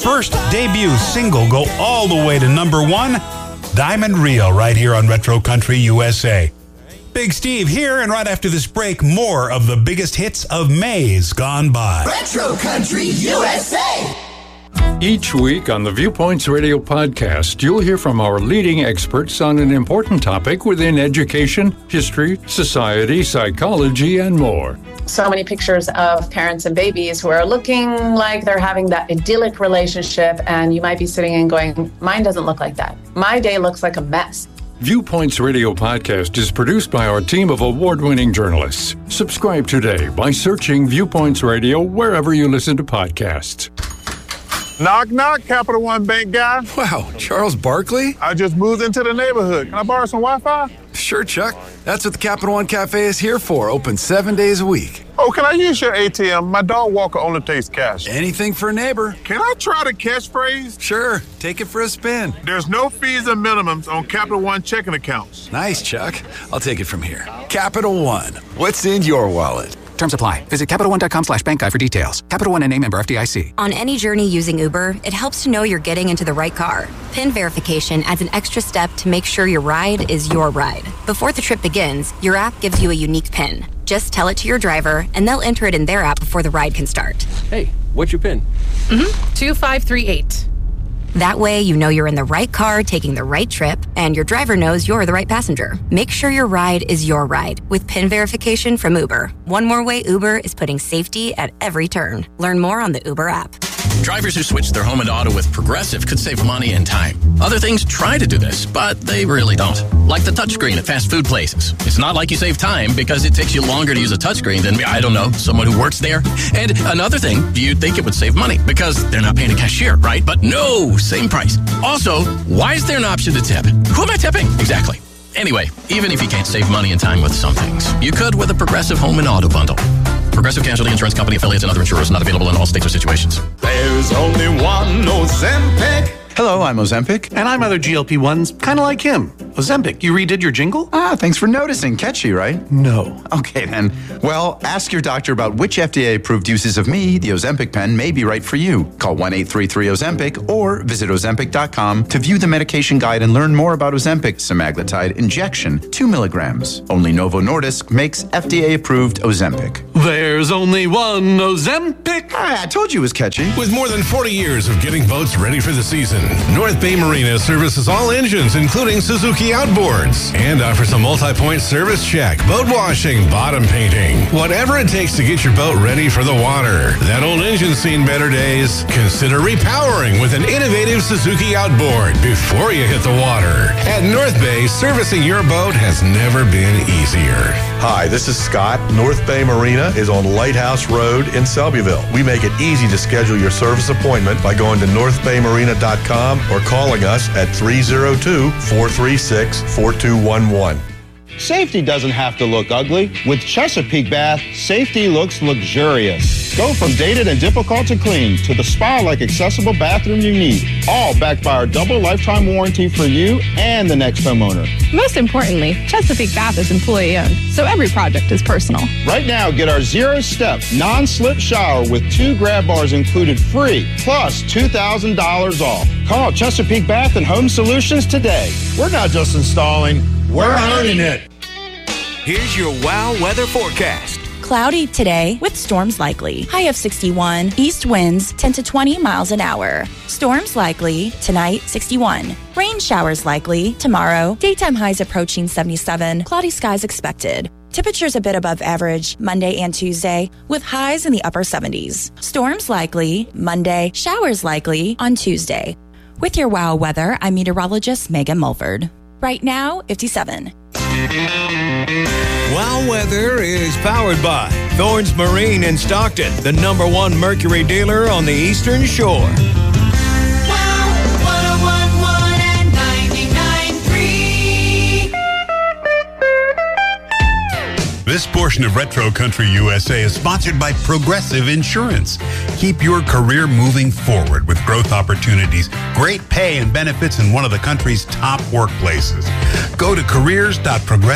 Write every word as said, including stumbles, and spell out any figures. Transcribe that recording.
first debut single go all the way to number one, Diamond Rio, right here on Retro Country U S A. Big Steve here, and right after this break, more of the biggest hits of May's gone by. Retro Country U S A. Each week on the Viewpoints Radio podcast, you'll hear from our leading experts on an important topic within education, history, society, psychology, and more. So many pictures of parents and babies who are looking like they're having that idyllic relationship, and you might be sitting and going, mine doesn't look like that. My day looks like a mess. Viewpoints Radio podcast is produced by our team of award-winning journalists. Subscribe today by searching Viewpoints Radio wherever you listen to podcasts. Knock, knock, Capital One Bank guy. Wow, Charles Barkley? I just moved into the neighborhood. Can I borrow some Wi-Fi? Sure, Chuck. That's what the Capital One Cafe is here for, open seven days a week. Oh, can I use your A T M? My dog walker only takes cash. Anything for a neighbor. Can I try the catchphrase? Sure, take it for a spin. There's no fees and minimums on Capital One checking accounts. Nice, Chuck. I'll take it from here. Capital One, what's in your wallet? Terms apply. Visit CapitalOne.com slash bank guide for details. Capital One and a member F D I C. On any journey using Uber, it helps to know you're getting into the right car. PIN verification adds an extra step to make sure your ride is your ride. Before the trip begins, your app gives you a unique PIN. Just tell it to your driver, and they'll enter it in their app before the ride can start. Hey, what's your PIN? Mm-hmm. two five three eight. That way, you know you're in the right car taking the right trip, and your driver knows you're the right passenger. Make sure your ride is your ride with PIN verification from Uber. One more way Uber is putting safety at every turn. Learn more on the Uber app. Drivers who switch their home and auto with Progressive could save money and time. Other things try to do this, but they really don't. Like the touchscreen at fast food places. It's not like you save time because it takes you longer to use a touchscreen than, I don't know, someone who works there. And another thing, you'd think it would save money because they're not paying a cashier, right? But no, same price. Also, why is there an option to tip? Who am I tipping? Exactly. Anyway, even if you can't save money and time with some things, you could with a Progressive home and auto bundle. Progressive Casualty Insurance Company, affiliates, and other insurers not available in all states or situations. There's only one Ozempic. Hello, I'm Ozempic. And I'm other G L P ones, kind of like him. Ozempic, you redid your jingle? Ah, thanks for noticing. Catchy, right? No. Okay, then. Well, ask your doctor about which F D A-approved uses of me, the Ozempic pen, may be right for you. Call one eight three three Ozempic or visit Ozempic dot com to view the medication guide and learn more about Ozempic semaglutide injection, two milligrams. Only Novo Nordisk makes F D A-approved Ozempic. There's only one Ozempic. Ah, I told you it was catchy. With more than forty years of getting boats ready for the season, North Bay Marina services all engines, including Suzuki outboards, and offers a multi-point service check, boat washing, bottom painting, whatever it takes to get your boat ready for the water. That old engine's seen better days. Consider repowering with an innovative Suzuki outboard before you hit the water. At North Bay, servicing your boat has never been easier. Hi, this is Scott. North Bay Marina is on Lighthouse Road in Selbyville. We make it easy to schedule your service appointment by going to north bay marina dot com or calling us at three oh two, four three six, four two one one. Safety doesn't have to look ugly. With Chesapeake Bath, safety looks luxurious. Go from dated and difficult to clean to the spa-like accessible bathroom you need. All backed by our double lifetime warranty for you and the next homeowner. Most importantly, Chesapeake Bath is employee-owned, so every project is personal. Right now, get our zero-step, non-slip shower with two grab bars included free, plus two thousand dollars off. Call Chesapeake Bath and Home Solutions today. We're not just installing, we're earning it. Here's your WOW weather forecast. Cloudy today with storms likely. High of sixty-one. East winds ten to twenty miles an hour. Storms likely tonight, sixty-one. Rain showers likely tomorrow. Daytime highs approaching seventy-seven. Cloudy skies expected. Temperatures a bit above average Monday and Tuesday with highs in the upper seventies. Storms likely Monday. Showers likely on Tuesday. With your WOW weather, I'm meteorologist Megan Mulford. Right now, fifty-seven. WOW Weather is powered by Thorns Marine in Stockton, the number one Mercury dealer on the Eastern Shore. Wow, one oh one point one and ninety-nine point three. This portion of Retro Country U S A is sponsored by Progressive Insurance. Keep your career moving forward with growth opportunities, great pay and benefits in one of the country's top workplaces. Go to careers dot progressive